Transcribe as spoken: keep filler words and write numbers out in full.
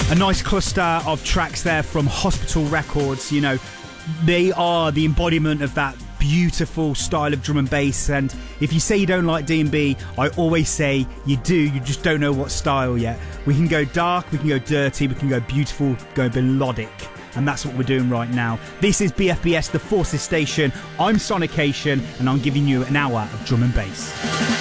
A nice cluster of tracks there from Hospital Records. You know, they are the embodiment of that beautiful style of drum and bass. And if you say you don't like D and B, I always say you do, you just don't know what style yet. We can go dark, we can go dirty, we can go beautiful, go melodic. And that's what we're doing right now. This is B F B S, the Forces Station. I'm Sonication, and I'm giving you an hour of drum and bass.